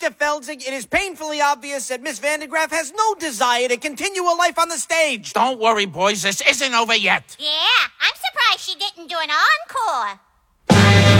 De Velzig, it is painfully obvious that Miss Vandegraff has no desire to continue her life on the stage. Don't worry, boys. This isn't over yet. Yeah, I'm surprised she didn't do an encore.